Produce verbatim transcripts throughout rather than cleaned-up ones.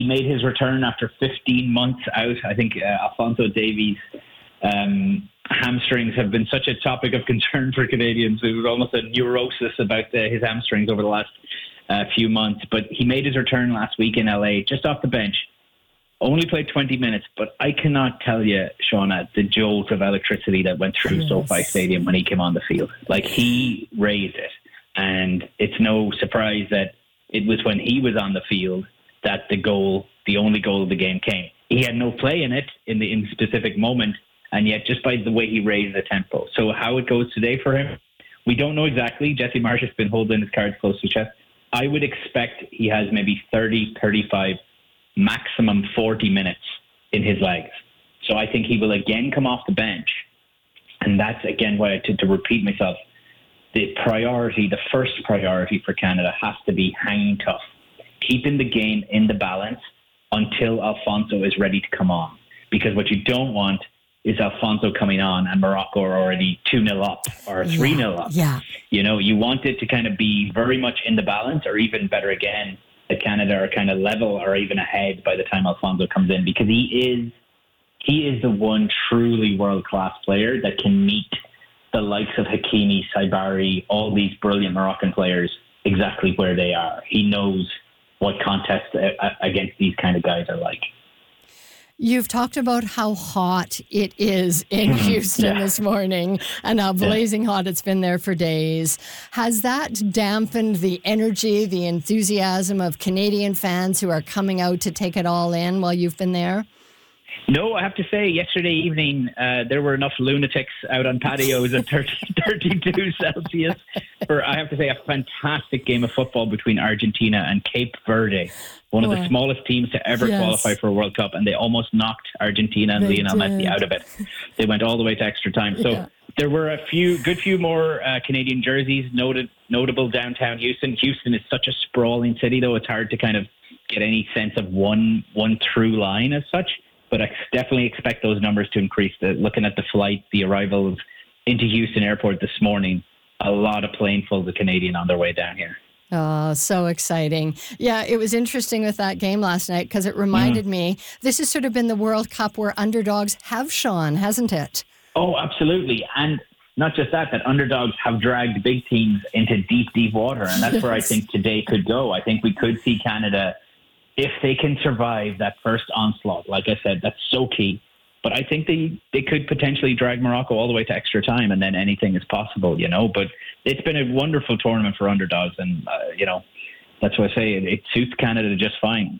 He made his return after fifteen months out. I think uh, Alphonso Davies' um, hamstrings have been such a topic of concern for Canadians. It was almost a neurosis about uh, his hamstrings over the last uh, few months. But he made his return last week in L A, just off the bench. Only played twenty minutes, but I cannot tell you, Shauna, the jolt of electricity that went through yes. SoFi Stadium when he came on the field. Like, he raised it. And it's no surprise that it was when he was on the field that the goal, the only goal of the game came. He had no play in it in the in specific moment, and yet just by the way he raised the tempo. So how it goes today for him, we don't know exactly. Jesse Marsh has been holding his cards close to his chest. I would expect he has maybe thirty, thirty-five, maximum forty minutes in his legs. So I think he will again come off the bench. And that's, again, why I to, to repeat myself, the priority, the first priority for Canada has to be hanging tough, keeping the game in the balance until Alphonso is ready to come on. Because what you don't want is Alphonso coming on and Morocco are already two nil up or three nil up. Yeah. You know, you want it to kind of be very much in the balance, or even better again, that Canada are kind of level or even ahead by the time Alphonso comes in, because he is he is the one truly world-class player that can meet the likes of Hakimi, Saibari, all these brilliant Moroccan players exactly where they are. He knows what contests against these kind of guys are like. You've talked about how hot it is in Houston yeah. this morning and how blazing yeah. hot it's been there for days. Has that dampened the energy, the enthusiasm of Canadian fans who are coming out to take it all in while you've been there? No, I have to say, yesterday evening, uh, there were enough lunatics out on patios at thirty, thirty-two Celsius for, I have to say, a fantastic game of football between Argentina and Cape Verde, one of oh. the smallest teams to ever yes. qualify for a World Cup, and they almost knocked Argentina and they Lionel did. Messi out of it. They went all the way to extra time. So yeah. there were a few, good few more uh, Canadian jerseys noted, notable downtown Houston. Houston is such a sprawling city, though, it's hard to kind of get any sense of one one through line as such. But I definitely expect those numbers to increase. The, looking at the flight, the arrivals into Houston Airport this morning, a lot of planefuls of Canadian on their way down here. Oh, so exciting. Yeah, it was interesting with that game last night because it reminded mm. me, this has sort of been the World Cup where underdogs have shone, hasn't it? Oh, absolutely. And not just that, that underdogs have dragged big teams into deep, deep water. And that's yes. where I think today could go. I think we could see Canada, if they can survive that first onslaught. Like I said, that's so key. But I think they, they could potentially drag Morocco all the way to extra time, and then anything is possible, you know. But it's been a wonderful tournament for underdogs, and, uh, you know, that's why I say it, it suits Canada just fine.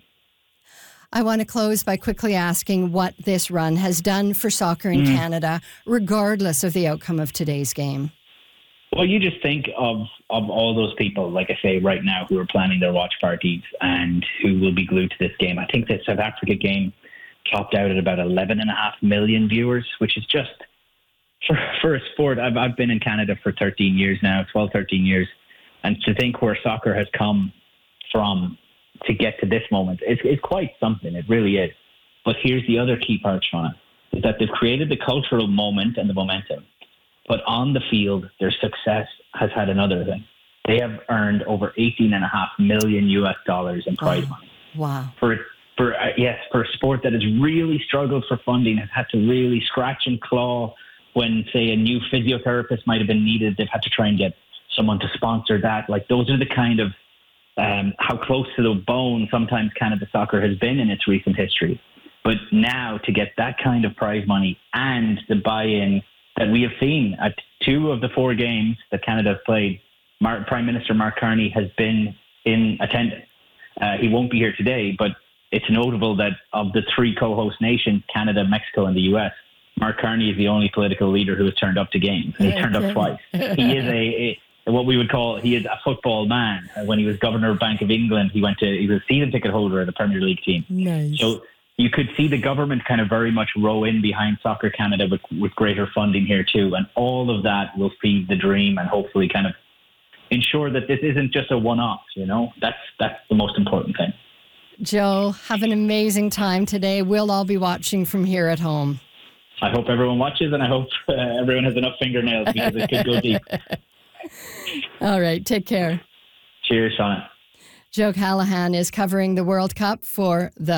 I want to close by quickly asking what this run has done for soccer in mm. Canada, regardless of the outcome of today's game. Well, you just think of, of all those people, like I say, right now, who are planning their watch parties and who will be glued to this game. I think the South Africa game topped out at about eleven and a half million viewers, which is just, for, for a sport, I've, I've been in Canada for thirteen years now, twelve, thirteen years. And to think where soccer has come from to get to this moment, it's, it's quite something. It really is. But here's the other key part, Shauna, is that they've created the cultural moment and the momentum. But on the field, their success has had another thing. They have earned over eighteen and a half million U S dollars in prize oh, money. Wow. For for uh, yes, for a sport that has really struggled for funding, has had to really scratch and claw when, say, a new physiotherapist might have been needed. They've had to try and get someone to sponsor that. Like, those are the kind of um, how close to the bone sometimes Canada soccer has been in its recent history. But now to get that kind of prize money and the buy-in that we have seen at two of the four games that Canada have played, Mar- Prime Minister Mark Carney has been in attendance. Uh, he won't be here today, but it's notable that of the three co-host nations, Canada, Mexico, and the U S, Mark Carney is the only political leader who has turned up to games. He's turned up twice. He is a, a what we would call, he is a football man. Uh, when he was governor of Bank of England, he went to, he was a season ticket holder of the Premier League team. Nice. So you could see the government kind of very much row in behind Soccer Canada with, with greater funding here too. And all of that will feed the dream and hopefully kind of ensure that this isn't just a one-off, you know? That's that's the most important thing. Joe, have an amazing time today. We'll all be watching from here at home. I hope everyone watches, and I hope uh, everyone has enough fingernails because it could go deep. All right, take care. Cheers, Shauna. Joe Callahan is covering the World Cup for the